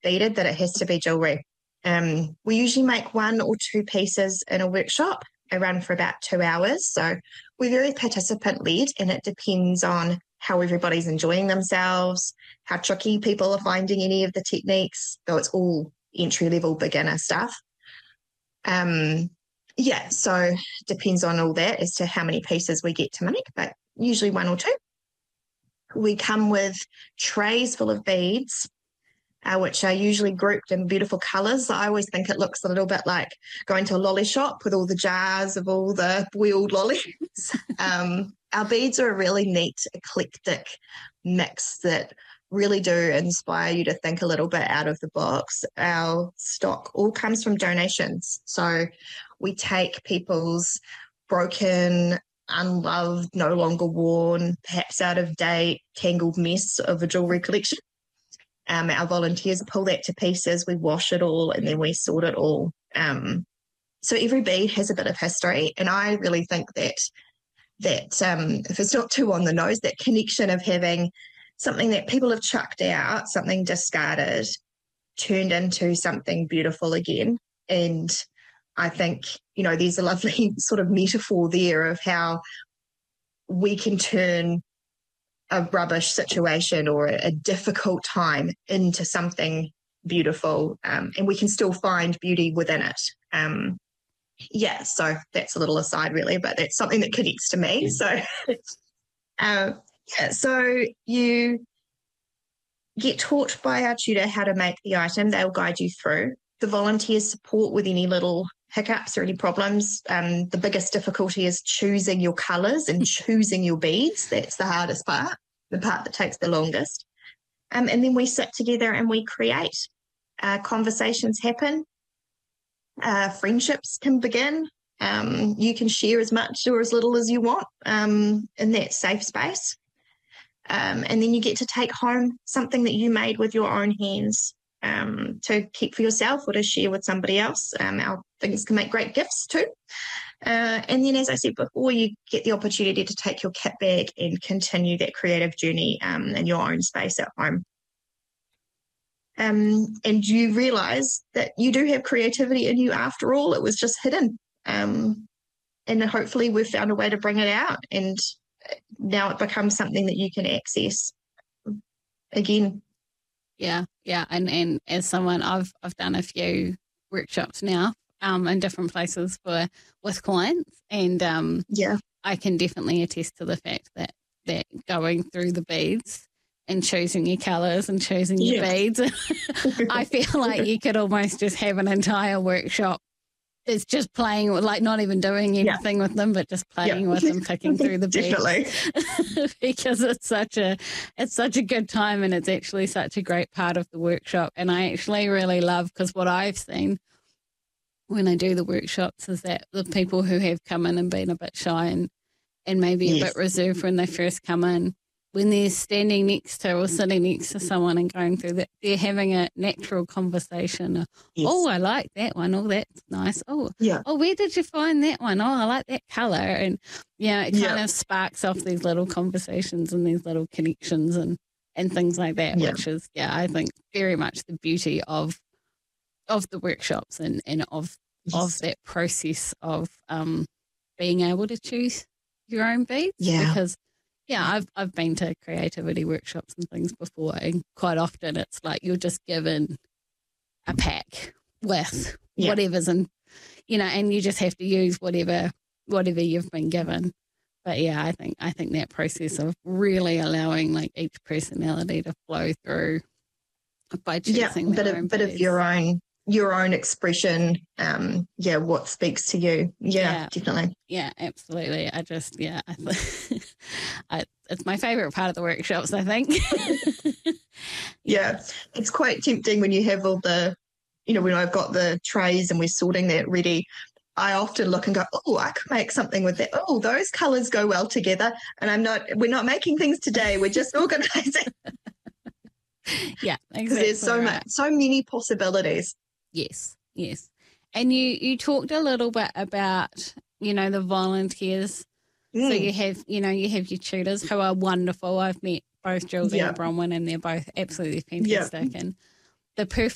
beaded that it has to be jewellery. We usually make 1 or 2 pieces in a workshop. I run for about 2 hours. So we're very participant-led, and it depends on how everybody's enjoying themselves, how tricky people are finding any of the techniques, though it's all entry-level beginner stuff. So it depends on all that as to how many pieces we get to make, but usually 1 or 2. We come with trays full of beads, which are usually grouped in beautiful colours. I always think it looks a little bit like going to a lolly shop with all the jars of all the boiled lollies. Our beads are a really neat, eclectic mix that really do inspire you to think a little bit out of the box. Our stock all comes from donations. So we take people's broken, unloved, no longer worn, perhaps out of date, tangled mess of a jewellery collection. Our volunteers pull that to pieces, we wash it all, and then we sort it all. So every bead has a bit of history, and I really think that if it's not too on the nose, that connection of having something that people have chucked out, something discarded, turned into something beautiful again. And I think, there's a lovely sort of metaphor there of how we can turn a rubbish situation or a difficult time into something beautiful, and we can still find beauty within it. So that's a little aside really, but that's something that connects to me. So, so you get taught by our tutor how to make the item. They'll guide you through. The volunteers support with any little hiccups or any problems. The biggest difficulty is choosing your colours and choosing your beads. That's the hardest part, the part that takes the longest. And then we sit together and we create. Conversations happen. Friendships can begin. You can share as much or as little as you want in that safe space. And then you get to take home something that you made with your own hands to keep for yourself or to share with somebody else. Our things can make great gifts too. And then, as I said before, you get the opportunity to take your kit bag and continue that creative journey in your own space at home. And you realise that you do have creativity in you after all. It was just hidden. And hopefully we've found a way to bring it out, and now it becomes something that you can access again. Yeah. And as someone, I've done a few workshops now in different places with clients, and I can definitely attest to the fact that going through the beads and choosing your colours and choosing your beads, I feel like you could almost just have an entire workshop. It's just playing, like not even doing anything with them, but just playing with them, picking through the beads. Definitely. Because it's such a good time, and it's actually such a great part of the workshop. And I actually really love, because what I've seen when I do the workshops is that the people who have come in and been a bit shy and maybe a bit reserved when they first come in, when they're standing next to or sitting next to someone and going through that, they're having a natural conversation. Oh, I like that one. Oh, that's nice. Oh, where did you find that one? Oh, I like that colour. And, it kind of sparks off these little conversations and these little connections and things like that, which is, I think very much the beauty of the workshops and of that process of being able to choose your own beads. Because I've been to creativity workshops and things before, and quite often it's like you're just given a pack with whatever's in, and you just have to use whatever you've been given. But I think that process of really allowing like each personality to flow through by choosing a bit of your own expression, what speaks to you. Definitely. Yeah, absolutely. I just, it's my favourite part of the workshops, I think. It's quite tempting when you have all the, when I've got the trays and we're sorting that ready, I often look and go, oh, I could make something with that. Oh, those colours go well together. And we're not making things today. We're just organising. Yeah, exactly. There's so many possibilities. Yes. And you talked a little bit about, the volunteers. So you have your tutors who are wonderful. I've met both Jules and Bronwyn, and they're both absolutely fantastic. And the